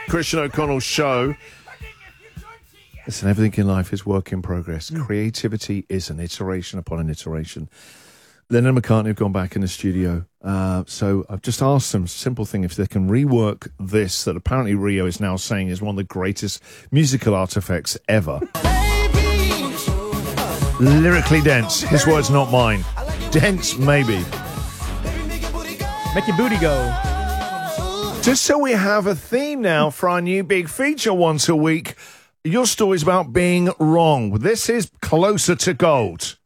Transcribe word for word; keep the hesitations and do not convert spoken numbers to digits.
Christian O'Connell Show. Listen, everything in life is work in progress. Mm. Creativity is an iteration upon an iteration. Lennon and McCartney have gone back in the studio. Uh, so I've just asked them, simple thing, if they can rework this that apparently Rio is now saying is one of the greatest musical artifacts ever. Lyrically dense. His words, not mine. Dense, maybe. Make your booty go. Just so we have a theme now for our new big feature once a week. Your story's about being wrong. This is Closer to Gold.